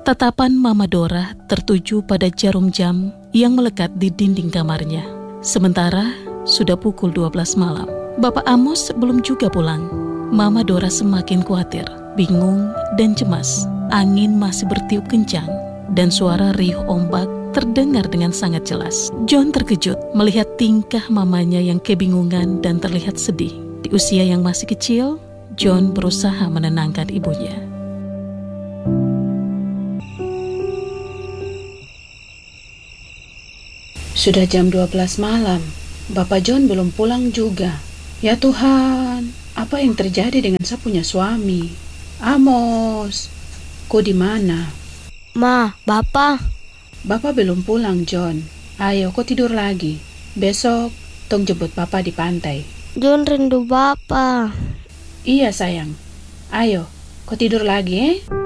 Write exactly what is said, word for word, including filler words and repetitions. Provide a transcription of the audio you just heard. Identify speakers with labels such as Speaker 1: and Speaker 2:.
Speaker 1: Tatapan Mama Dora tertuju pada jarum jam yang melekat di dinding kamarnya. Sementara sudah pukul dua belas malam. Bapak Amos belum juga pulang. Mama Dora semakin khawatir, bingung dan cemas. Angin masih bertiup kencang dan suara riuh ombak terdengar dengan sangat jelas. John terkejut melihat tingkah mamanya yang kebingungan dan terlihat sedih. Di usia yang masih kecil, John berusaha menenangkan ibunya.
Speaker 2: Sudah jam dua belas malam, Bapak John belum pulang juga. Ya Tuhan, apa yang terjadi dengan saya punya suami? Amos, kau di mana?
Speaker 3: Ma, Bapak.
Speaker 2: Bapak belum pulang, John. Ayo, kau tidur lagi. Besok, tong jemput Papa di pantai.
Speaker 3: John rindu Bapak.
Speaker 2: Iya sayang. Ayo, kau tidur lagi, eh?